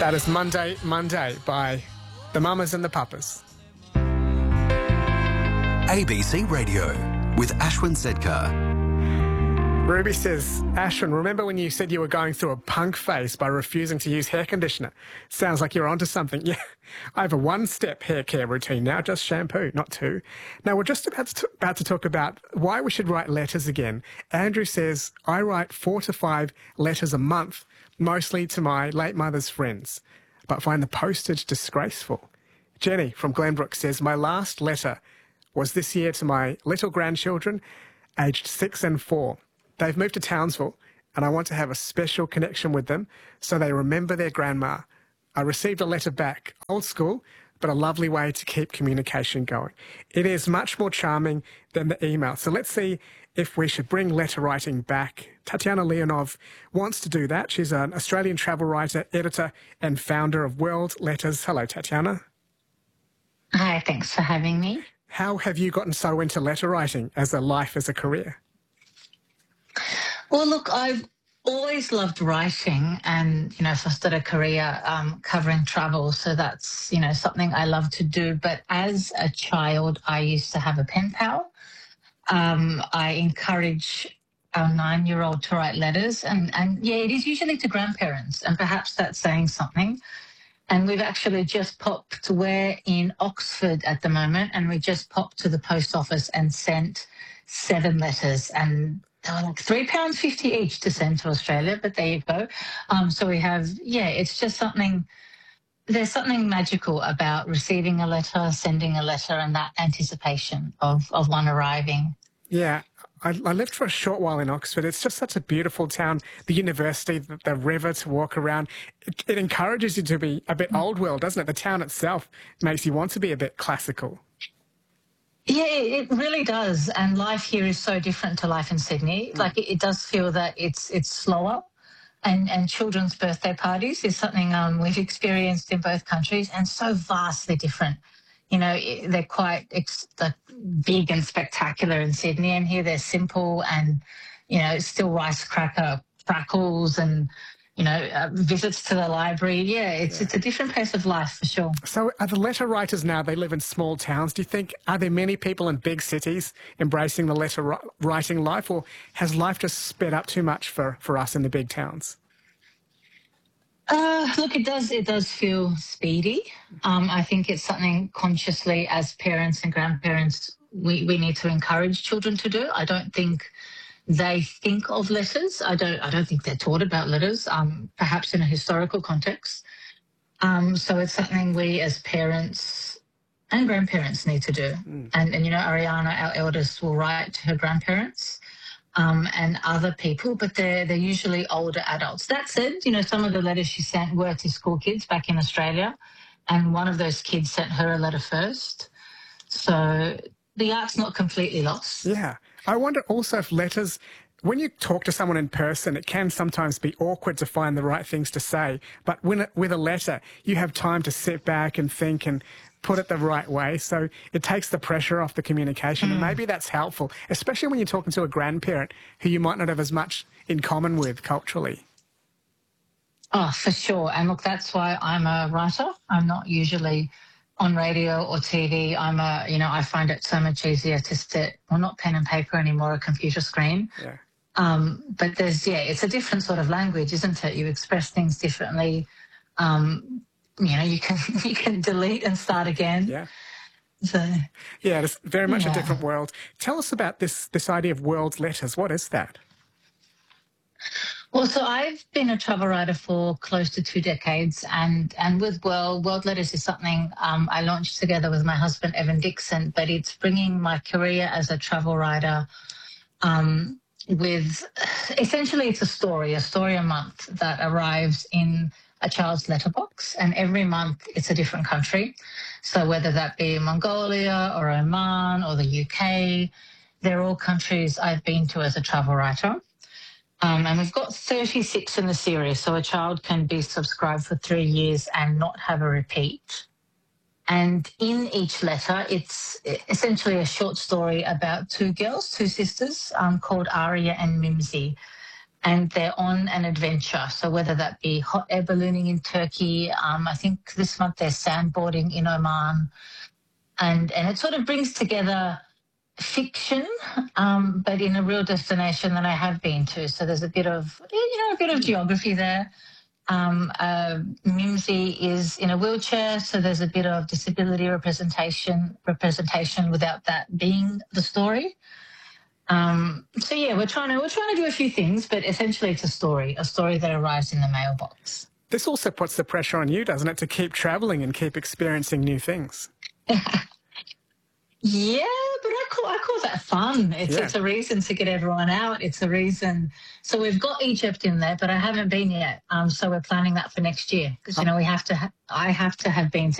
That is Monday by the Mamas and the Papas. ABC Radio with Ashwin Sedkar. Ruby says, Ashwin, remember when you said you were going through a punk phase by refusing to use hair conditioner? Sounds like you're onto something. Yeah, I have a one-step hair care routine now, just shampoo, not two. Now, we're just about to talk about why we should write letters again. Andrew says, I write 4 to 5 letters a month, mostly to my late mother's friends, but find the postage disgraceful. Jenny from Glenbrook says, my last letter was this year to my little grandchildren, aged 6 and 4. They've moved to Townsville, and I want to have a special connection with them so they remember their grandma. I received a letter back, old school, but a lovely way to keep communication going. It is much more charming than the email. So let's see if we should bring letter writing back. Tatiana Leonov wants to do that. She's an Australian travel writer, editor, and founder of World Letters. Hello, Tatiana. Hi, thanks for having me. How have you gotten so into letter writing as a life, as a career? Well, look, I've always loved writing and, so I started a career covering travel. So that's, something I love to do. But as a child, I used to have a pen pal. I encourage our 9-year-old to write letters. And yeah, it is usually to grandparents. And perhaps that's saying something. And we've actually just popped, we're in Oxford at the moment, and we just popped to the post office and sent 7 letters. And they were like £3.50 each to send to Australia, but there you go. So we have, it's just something, there's something magical about receiving a letter, sending a letter, and that anticipation of one arriving. Yeah, I lived for a short while in Oxford. It's just such a beautiful town. The university, the river to walk around. It encourages you to be a bit old world, doesn't it? The town itself makes you want to be a bit classical. Yeah, it really does. And life here is so different to life in Sydney. Like it does feel that it's slower. And children's birthday parties is something we've experienced in both countries, and so vastly different. They're quite big and spectacular in Sydney, and here they're simple and, still rice cracker crackles and, visits to the library. Yeah, it's a different pace of life for sure. So are the letter writers now, they live in small towns. Do you think, are there many people in big cities embracing the letter writing life, or has life just sped up too much for us in the big towns? Look, it does feel speedy. I think it's something consciously as parents and grandparents we need to encourage children to do. I don't think they think of letters. I don't think they're taught about letters, perhaps in a historical context. So it's something we as parents and grandparents need to do. And Ariana, our eldest, will write to her grandparents. And other people, but they're usually older adults. That said, some of the letters she sent were to school kids back in Australia, and one of those kids sent her a letter first. So the art's not completely lost. Yeah. I wonder also if letters, when you talk to someone in person, it can sometimes be awkward to find the right things to say, but with a letter, you have time to sit back and think and put it the right way. So it takes the pressure off the communication. And maybe that's helpful, especially when you're talking to a grandparent who you might not have as much in common with culturally. Oh, for sure. And look, that's why I'm a writer. I'm not usually on radio or TV. I find it so much easier to sit, well, not pen and paper anymore, a computer screen. Yeah. But it's a different sort of language, isn't it? You express things differently. You can delete and start again. Yeah. So, yeah, it's very much a different world. Tell us about this idea of World Letters. What is that? Well, so I've been a travel writer for close to 2 decades, and with World Letters is something I launched together with my husband, Evan Dixon, but it's bringing my career as a travel writer with, essentially it's a story a month that arrives in a child's letterbox, and every month it's a different country. So whether that be Mongolia or Oman or the UK, they're all countries I've been to as a travel writer. And we've got 36 in the series, so a child can be subscribed for 3 years and not have a repeat. And in each letter, it's essentially a short story about 2 girls, 2 sisters, called Aria and Mimsy. and they're on an adventure. So whether that be hot air ballooning in Turkey, I think this month they're sandboarding in Oman, and it sort of brings together fiction, but in a real destination that I have been to. So there's a bit of geography there. Mimsy is in a wheelchair, so there's a bit of disability representation without that being the story. So yeah, we're trying to do a few things, but essentially it's a story that arrives in the mailbox. This also puts the pressure on you, doesn't it, to keep travelling and keep experiencing new things? Yeah, but I call that fun. It's a reason to get everyone out. It's a reason. So we've got Egypt in there, but I haven't been yet. So we're planning that for next year because I have to have been to